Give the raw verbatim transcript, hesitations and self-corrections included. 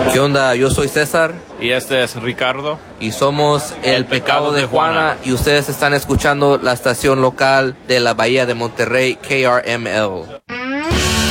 ¿Qué onda? Yo soy César. Y este es Ricardo. Y somos El, El Pecado, Pecado de Juana, Juana. Y ustedes están escuchando la estación local de la Bahía de Monterrey, K R M L.